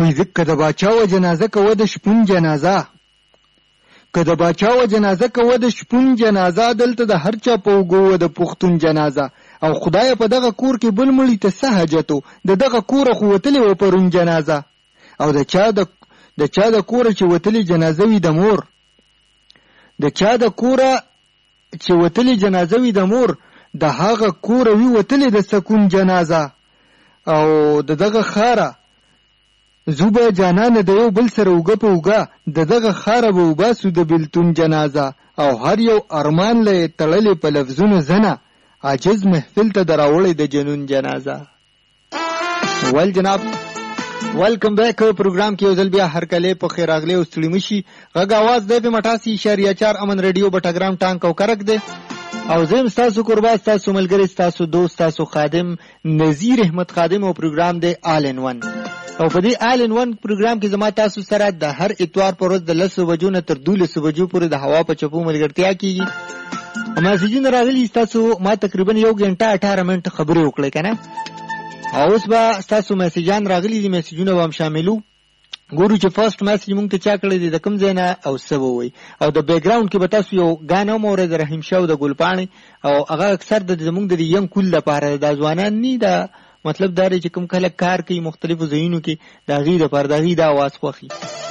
وای که د باچا و جنازه کوه د شپون جنازه، که د باچا و جنازه کوه د شپون جنازه، دلته د هر چا په اوږو د پښتون جنازه. او خدای په دغه کور کې بل مړي ته څه حاجتو، د دغه کوره خو وتلې و پرون جنازه. او د چا د کوره چې وتلې جنازه وي د مور، د چا د کوره چې وتلې جنازه وي د مور، د هغه کوره وي وتلې د سکون جنازه. او د دغه خاره زوبه جانانه د یو بل سره اوږه په اوږه، د دغه خاره به وباسو د بلتون جنازه. او هر یو ارمان له تړلې په لفظونو زنه، عاجز محفل ته دراوړې د جنون جنازه. ول جناب ویلکم بیک پروګرام کې یو ځل بیا هر کله په خیر راغلی او ستړي مشي. غږ आवाज دی په 88.4 امن رادیو بټګرام ټانک او کرک دی. او زم تاسو قربا تاسو ملګری تاسو دوست تاسو خادم نذیر احمد خادم او پروګرام دی آل ان ون. او په دې آل ان ون پروګرام کې زما تاسو سره د هر اتوار پر ورځ د 10 بجو نه تر 12 بجو پورې د هوا په چپو ملګرتیا کیږي. میسجونه راغلي تاسو ما تقریبا 1 غنټه 18 منټه خبرې وکړې کنه. او اوس به تاسو میسجان راغلي دي، میسجونه به هم شاملو. ګورو چې فرست میسج مونږ ته چا کړی دی د کوم ځای نه او څه ووایي. او د بیک ګراوند کې به تاسو یو غانا مورې د رحیم شاه او د ګلپاڼې، او هغه اکثر د زمونږ د ینګ کول لپاره د ځوانان نه دا مطلب دا چې کوم خلک کار کوي مختلفو ځایونو کې د غیر پرداغي د आवाज خوخي.